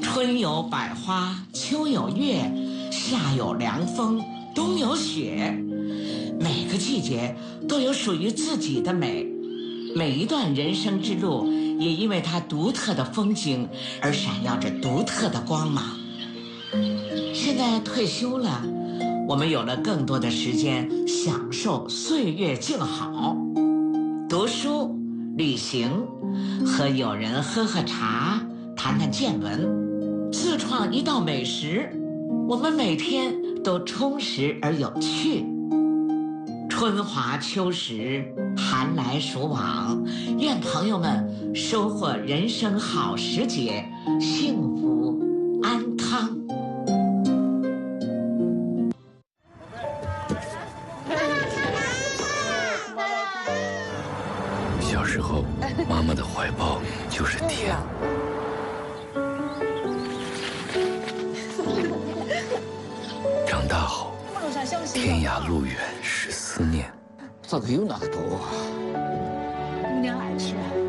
春有百花，秋有月，夏有凉风，冬有雪。每个季节都有属于自己的美，每一段人生之路也因为它独特的风景而闪耀着独特的光芒。现在退休了，我们有了更多的时间享受岁月静好，读书、旅行，和友人喝喝茶，谈谈见闻，自创一道美食，我们每天都充实而有趣。春华秋实，寒来暑往，愿朋友们收获人生好时节，幸福安康。 小时候，妈妈的怀抱就是天。长大后，天涯路远是思念。 咋个有那个多啊？ 姑娘爱吃。